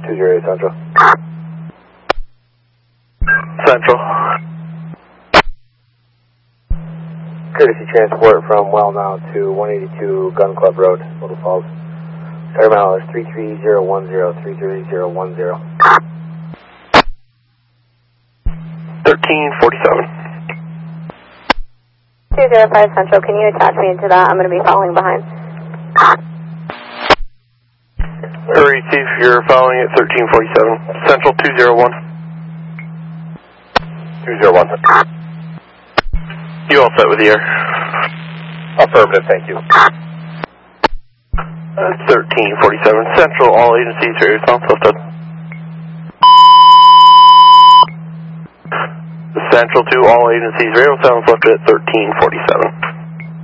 208 Central. Central. Courtesy transport from Well Now to 182 Gun Club Road, Little Falls. Terminal is 33010, 33010. 1347. 205 Central, can you attach me into that? I'm going to be following behind. Receive, you're following at 1347. Central 201. 201. You all set with the air? Affirmative, thank you. 1347. Central, all agencies, radio sound lifted. Central to all agencies, radio sound lifted at 1347.